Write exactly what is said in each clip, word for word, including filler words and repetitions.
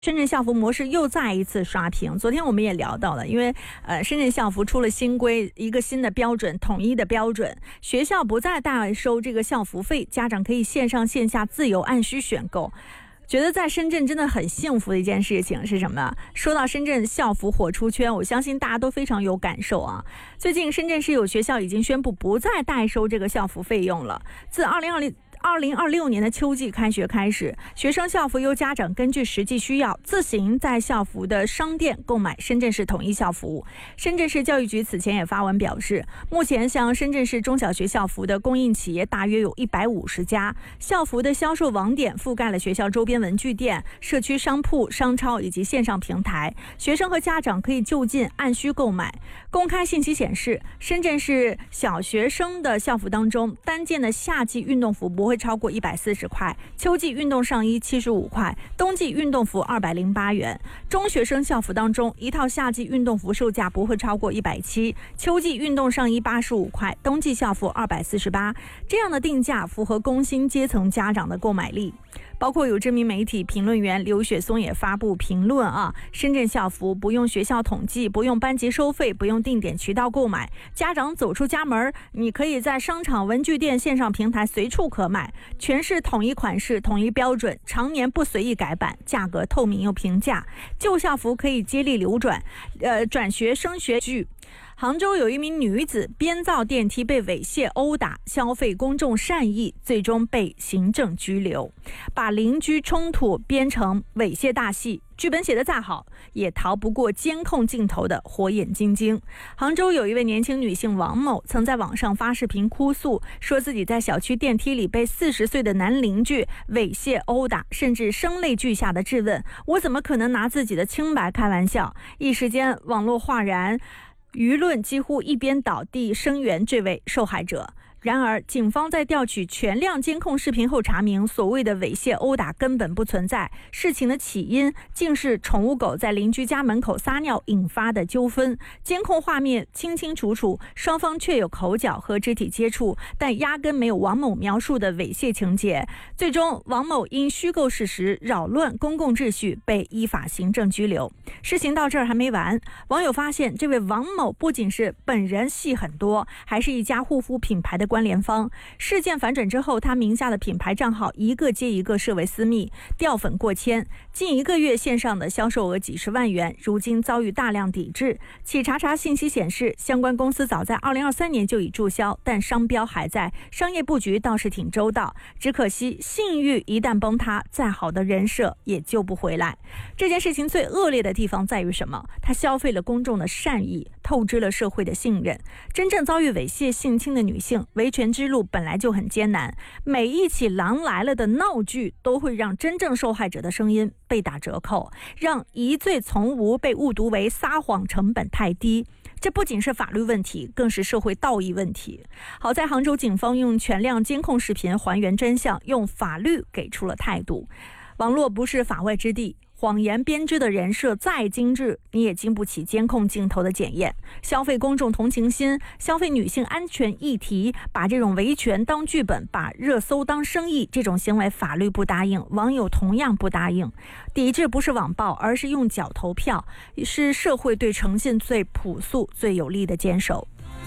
深圳校服模式又再一次刷屏。昨天我们也聊到了，因为呃，深圳校服出了新规，一个新的标准，统一的标准，学校不再代收这个校服费，家长可以线上线下自由按需选购。觉得在深圳真的很幸福的一件事情是什么呢？说到深圳校服火出圈，我相信大家都非常有感受啊。最近深圳市有学校已经宣布不再代收这个校服费用了。自二零二零二零二六年的秋季开学开始，学生校服由家长根据实际需要自行在校服的商店购买深圳市统一校服。深圳市教育局此前也发文表示，目前向深圳市中小学校服的供应企业大约有一百五十家，校服的销售网点覆盖了学校周边文具店、社区商铺、商超以及线上平台，学生和家长可以就近按需购买。公开信息显示，深圳市小学生的校服当中，单件的夏季运动服不会超过一百四十块，秋季运动上衣七十五块，冬季运动服二百零八元。中学生校服当中，一套夏季运动服售价不会超过一百七，秋季运动上衣八十五块，冬季校服二百四十八。这样的定价符合工薪阶层家长的购买力。包括有知名媒体评论员刘雪松也发布评论啊，深圳校服不用学校统计，不用班级收费，不用定点渠道购买，家长走出家门，你可以在商场、文具店、线上平台随处可买，全是统一款式、统一标准，常年不随意改版，价格透明又平价，旧校服可以接力流转，呃，转学升学具。杭州有一名女子编造电梯被猥亵殴打，消费公众善意，最终被行政拘留。把邻居冲突编成猥亵大戏，剧本写得再好，也逃不过监控镜头的火眼金睛。杭州有一位年轻女性王某，曾在网上发视频哭诉，说自己在小区电梯里被四十岁的男邻居猥亵殴打，甚至声泪俱下的质问：我怎么可能拿自己的清白开玩笑？一时间网络哗然，舆论几乎一边倒地声援这位受害者。然而警方在调取全量监控视频后查明，所谓的猥亵殴打根本不存在，事情的起因竟是宠物狗在邻居家门口撒尿引发的纠纷。监控画面清清楚楚，双方确有口角和肢体接触，但压根没有王某描述的猥亵情节。最终王某因虚构事实扰乱公共秩序，被依法行政拘留。事情到这儿还没完，网友发现这位王某不仅是本人戏很多，还是一家护肤品牌的关联方。事件反转之后，他名下的品牌账号一个接一个设为私密，掉粉过千，近一个月线上的销售额几十万元，如今遭遇大量抵制。企查查信息显示，相关公司早在二零二三年就已注销，但商标还在，商业布局倒是挺周到。只可惜信誉一旦崩塌，再好的人设也救不回来。这件事情最恶劣的地方在于什么？他消费了公众的善意，透支了社会的信任。真正遭遇猥亵性侵的女性，维权之路本来就很艰难，每一起狼来了的闹剧都会让真正受害者的声音被打折扣，让疑罪从无被误读为撒谎成本太低。这不仅是法律问题，更是社会道义问题。好在杭州警方用全量监控视频还原真相，用法律给出了态度。网络不是法外之地，谎言编织的人设再精致，你也经不起监控镜头的检验。消费公众同情心，消费女性安全议题，把这种维权当剧本，把热搜当生意，这种行为法律不答应，网友同样不答应。抵制不是网暴，而是用脚投票，是社会对诚信最朴素、最有力的坚守。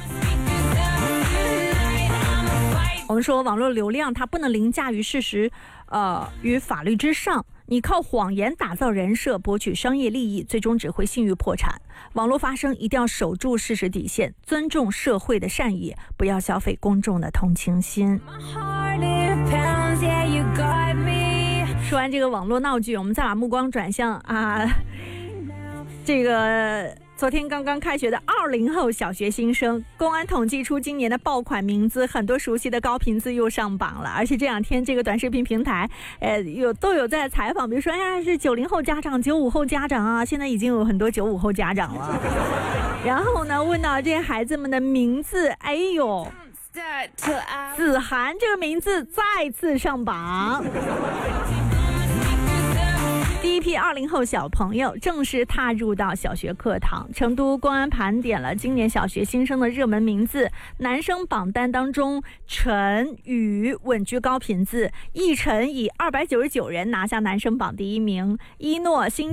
我们说网络流量它不能凌驾于事实，呃，与法律之上。你靠谎言打造人设，博取商业利益，最终只会信誉破产。网络发声一定要守住事实底线，尊重社会的善意，不要消费公众的同情心。说完这个网络闹剧，我们再把目光转向啊，这个昨天刚刚开学的二零后小学新生，公安统计出今年的爆款名字，很多熟悉的高频字又上榜了。而且这两天这个短视频平台，呃，有都有在采访，比如说，哎呀，是九零后家长、九五后家长啊，现在已经有很多九五后家长了。然后呢，问到这些孩子们的名字，哎呦，子涵这个名字再次上榜。第一批二零后小朋友正式踏入到小学课堂。成都公安盘点了今年小学新生的热门名字，男生榜单当中，陈宇稳居高频次，奕晨以二百九十九人拿下男生榜第一名，一诺新